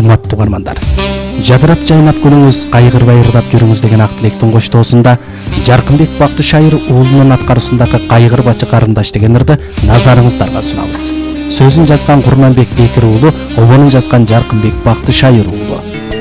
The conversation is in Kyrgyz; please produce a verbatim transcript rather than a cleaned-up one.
урматтуу угармандар. Жадырап жайнап күнүңүз, кайгырбай ырдап жүрүңүз деген ак тилектин коштоосунда Жаркынбек Бакты шайыр уулунун аткаруусундагы Кайгырбачы карындаш деген ырды назарыңыздарга сунабыз. Сөзүн жазган Курманбек Бекир уулу, обонун жазган Жаркынбек Бакты шайыр уулу.